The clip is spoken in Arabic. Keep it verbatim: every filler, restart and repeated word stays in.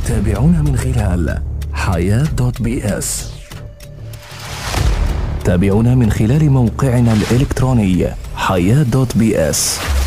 تابعونا من خلال حياة دوت بي اس. تابعونا من خلال موقعنا الإلكتروني حياة دوت بي اس.